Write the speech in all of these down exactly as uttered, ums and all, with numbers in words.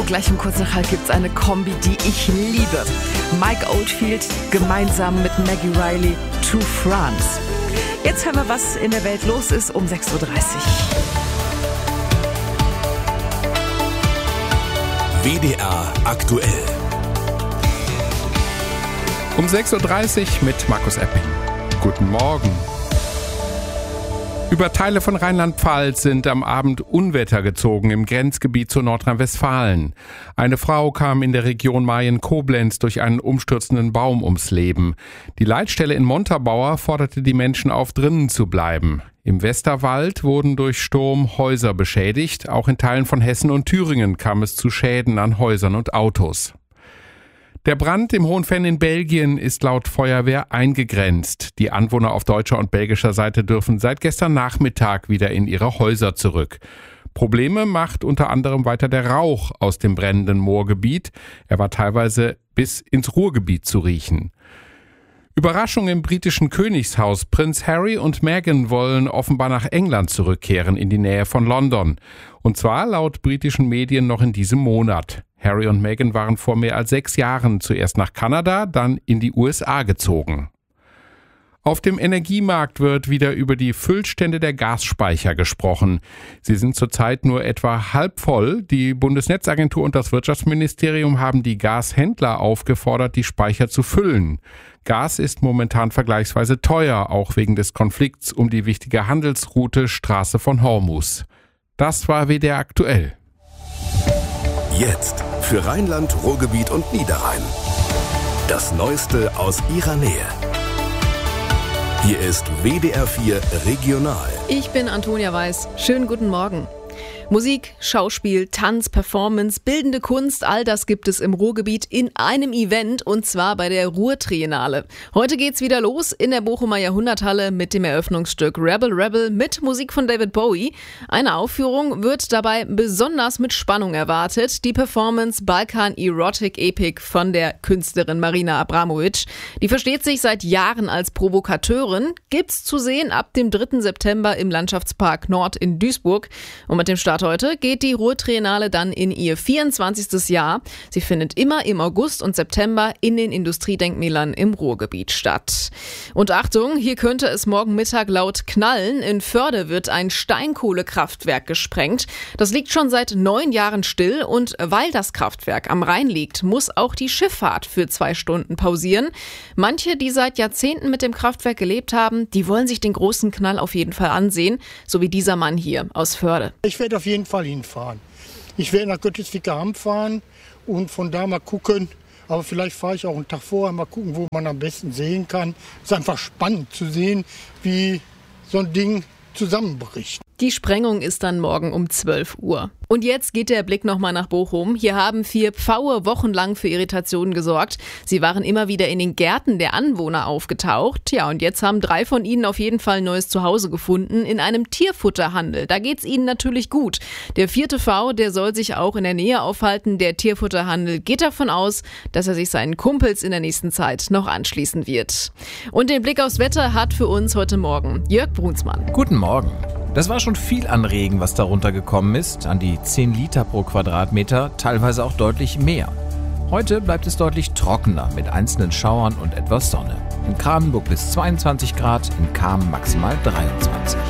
gleich um kurz nach halb gibt's eine Kombi, die ich liebe. Mike Oldfield gemeinsam mit Maggie Riley, To France. Jetzt hören wir, was in der Welt los ist um sechs Uhr dreißig. W D R aktuell. Um sechs Uhr dreißig mit Markus Epping. Guten Morgen. Über Teile von Rheinland-Pfalz sind am Abend Unwetter gezogen im Grenzgebiet zu Nordrhein-Westfalen. Eine Frau kam in der Region Mayen-Koblenz durch einen umstürzenden Baum ums Leben. Die Leitstelle in Montabaur forderte die Menschen auf, drinnen zu bleiben. Im Westerwald wurden durch Sturm Häuser beschädigt. Auch in Teilen von Hessen und Thüringen kam es zu Schäden an Häusern und Autos. Der Brand im Hohenfenn in Belgien ist laut Feuerwehr eingegrenzt. Die Anwohner auf deutscher und belgischer Seite dürfen seit gestern Nachmittag wieder in ihre Häuser zurück. Probleme macht unter anderem weiter der Rauch aus dem brennenden Moorgebiet. Er war teilweise bis ins Ruhrgebiet zu riechen. Überraschung im britischen Königshaus. Prinz Harry und Meghan wollen offenbar nach England zurückkehren, in die Nähe von London. Und zwar laut britischen Medien noch in diesem Monat. Harry und Meghan waren vor mehr als sechs Jahren zuerst nach Kanada, dann in die U S A gezogen. Auf dem Energiemarkt wird wieder über die Füllstände der Gasspeicher gesprochen. Sie sind zurzeit nur etwa halb voll. Die Bundesnetzagentur und das Wirtschaftsministerium haben die Gashändler aufgefordert, die Speicher zu füllen. Gas ist momentan vergleichsweise teuer, auch wegen des Konflikts um die wichtige Handelsroute Straße von Hormuz. Das war W D R aktuell. Jetzt für Rheinland, Ruhrgebiet und Niederrhein. Das Neueste aus ihrer Nähe. Hier ist W D R vier Regional. Ich bin Antonia Weiß. Schönen guten Morgen. Musik, Schauspiel, Tanz, Performance, bildende Kunst, all das gibt es im Ruhrgebiet in einem Event und zwar bei der Ruhrtriennale. Heute geht's wieder los in der Bochumer Jahrhunderthalle mit dem Eröffnungsstück Rebel Rebel mit Musik von David Bowie. Eine Aufführung wird dabei besonders mit Spannung erwartet, die Performance Balkan Erotic Epic von der Künstlerin Marina Abramovic. Die versteht sich seit Jahren als Provokateurin, gibt's zu sehen ab dem dritten September im Landschaftspark Nord in Duisburg. Und mit dem Start heute geht die Ruhrtriennale dann in ihr vierundzwanzigstes Jahr. Sie findet immer im August und September in den Industriedenkmälern im Ruhrgebiet statt. Und Achtung, hier könnte es morgen Mittag laut knallen. In Förde wird ein Steinkohlekraftwerk gesprengt. Das liegt schon seit neun Jahren still und weil das Kraftwerk am Rhein liegt, muss auch die Schifffahrt für zwei Stunden pausieren. Manche, die seit Jahrzehnten mit dem Kraftwerk gelebt haben, die wollen sich den großen Knall auf jeden Fall ansehen, so wie dieser Mann hier aus Förde. Ich werde auf jeden Fall hinfahren. Ich werde nach Götteswickerham fahren und von da mal gucken. Aber vielleicht fahre ich auch einen Tag vorher mal gucken, wo man am besten sehen kann. Es ist einfach spannend zu sehen, wie so ein Ding zusammenbricht. Die Sprengung ist dann morgen um zwölf Uhr. Und jetzt geht der Blick nochmal nach Bochum. Hier haben vier Pfaue wochenlang für Irritationen gesorgt. Sie waren immer wieder in den Gärten der Anwohner aufgetaucht. Ja, und jetzt haben drei von ihnen auf jeden Fall ein neues Zuhause gefunden in einem Tierfutterhandel. Da geht's ihnen natürlich gut. Der vierte Pfau, der soll sich auch in der Nähe aufhalten. Der Tierfutterhandel geht davon aus, dass er sich seinen Kumpels in der nächsten Zeit noch anschließen wird. Und den Blick aufs Wetter hat für uns heute Morgen Jörg Brunsmann. Guten Morgen. Das war schon viel an Regen, was darunter gekommen ist, an die zehn Liter pro Quadratmeter, teilweise auch deutlich mehr. Heute bleibt es deutlich trockener mit einzelnen Schauern und etwas Sonne. In Kranenburg bis zweiundzwanzig Grad, in Cham maximal dreiundzwanzig.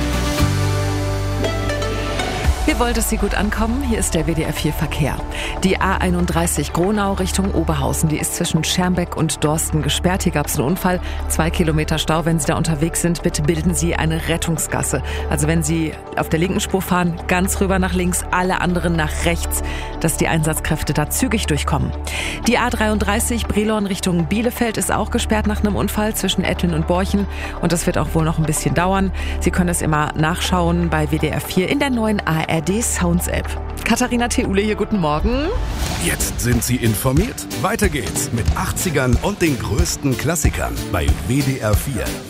Wir wollen, dass Sie gut ankommen. Hier ist der W D R vier Verkehr. Die A einunddreißig Gronau Richtung Oberhausen, die ist zwischen Schermbeck und Dorsten gesperrt. Hier gab es einen Unfall. Zwei Kilometer Stau. Wenn Sie da unterwegs sind, bitte bilden Sie eine Rettungsgasse. Also wenn Sie auf der linken Spur fahren, ganz rüber nach links, alle anderen nach rechts, dass die Einsatzkräfte da zügig durchkommen. Die A dreiunddreißig Brilon Richtung Bielefeld ist auch gesperrt nach einem Unfall zwischen Ettlin und Borchen. Und das wird auch wohl noch ein bisschen dauern. Sie können es immer nachschauen bei W D R vier in der neuen A R D Sounds App. Katharina Theule hier, guten Morgen. Jetzt sind Sie informiert. Weiter geht's mit achtzigern und den größten Klassikern bei W D R vier.